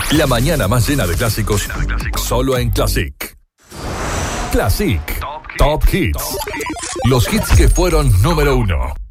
La mañana más llena de clásicos, solo en Classic. Classic Top Hits. Los hits que fueron número 1.